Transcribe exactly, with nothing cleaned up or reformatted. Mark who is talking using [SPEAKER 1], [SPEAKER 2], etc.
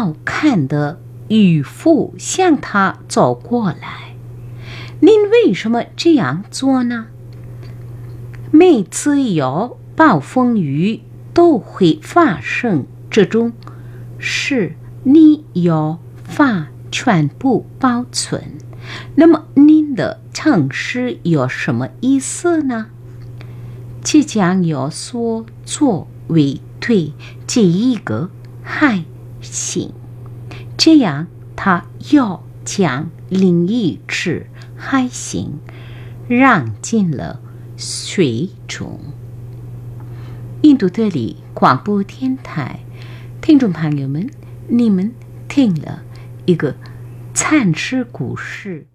[SPEAKER 1] 要看的渔夫向他走过来。您为什么这样做呢？每次有暴风雨都会发生这种事，你要把全部保存。那么您的城市有什么意思呢？即将有所作为对这一个海星，这样他要将另一只海星扔进了水中。印度德里广播电台听众朋友们，你们听了一个惨事故事。